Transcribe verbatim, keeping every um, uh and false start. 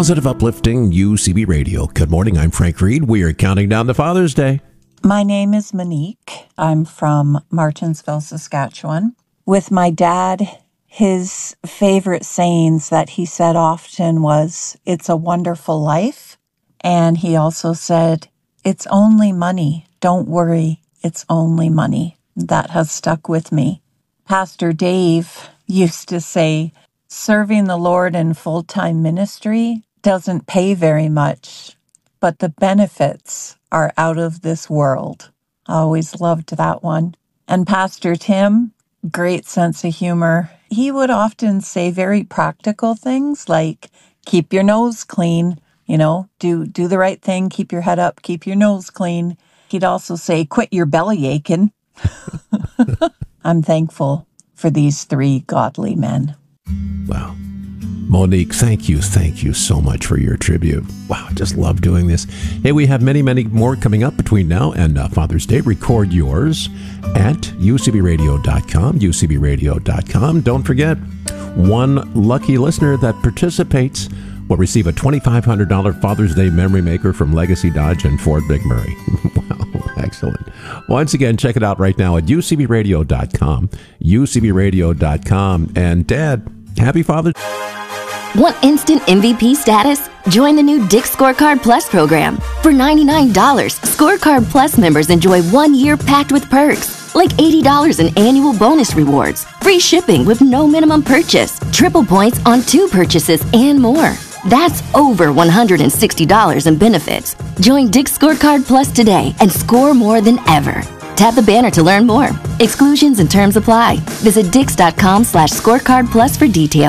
Positive, uplifting U C B Radio. Good morning, I'm Frank Reed. We are counting down to Father's Day. My name is Monique. I'm from Martinsville, Saskatchewan. With my dad, his favorite sayings that he said often was, "It's a wonderful life." And he also said, "It's only money. Don't worry, it's only money." That has stuck with me. Pastor Dave used to say, serving the Lord in full-time ministry doesn't pay very much, but the benefits are out of this world. I always loved that one. And Pastor Tim, great sense of humor. He would often say very practical things like, keep your nose clean, you know, do, do the right thing, keep your head up, keep your nose clean. He'd also say, quit your belly aching. I'm thankful for these three godly men. Wow. Monique, thank you. Thank you so much for your tribute. Wow, I just love doing this. Hey, we have many, many more coming up between now and uh, Father's Day. Record yours at u c b radio dot com, u c b radio dot com. Don't forget, one lucky listener that participates will receive a twenty-five hundred dollars Father's Day memory maker from Legacy Dodge and Ford McMurray. Wow, excellent. Once again, check it out right now at u c b radio dot com, u c b radio dot com. And Dad, happy Father's Day. Want instant M V P status? Join the new Dick's Scorecard Plus program. For ninety-nine dollars, Scorecard Plus members enjoy one year packed with perks, like eighty dollars in annual bonus rewards, free shipping with no minimum purchase, triple points on two purchases, and more. That's over one hundred sixty dollars in benefits. Join Dick's Scorecard Plus today and score more than ever. Tap the banner to learn more. Exclusions and terms apply. Visit dix dot com slash scorecard plus for details.